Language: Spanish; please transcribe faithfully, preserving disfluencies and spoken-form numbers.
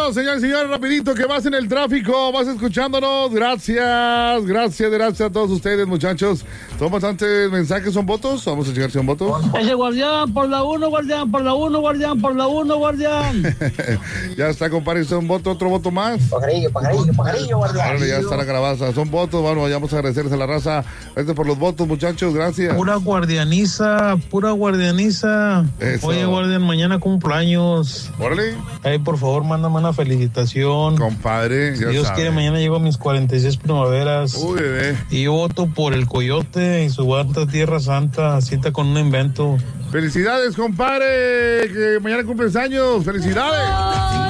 Vámonos, señores y señores, rapidito, que vas en el tráfico, vas escuchándonos. Gracias, gracias, gracias a todos ustedes, muchachos. Son bastantes mensajes, son votos. Vamos a checar si son votos. Ese guardián, por la uno, guardián, por la uno, guardián, por la uno, guardián. Ya está, compadre, un voto, otro voto más. Pajarillo, pajarillo, pajarillo, guardián. Ahora ya está la calabaza, son votos. Bueno, vamos a agradecerles a la raza. Gracias por los votos, muchachos, gracias. Pura guardianiza, pura guardianiza. Eso. Oye, guardián, mañana cumpleaños. Órale. Ay, por favor, mándame una felicitación. Compadre, si ya Dios sabe. quiere, mañana llego a mis cuarenta y seis primaveras. Uy, bebé. Y yo voto por el Coyote y su guanta Tierra Santa, cita con un invento. Felicidades, compadre, que mañana cumples años. Felicidades.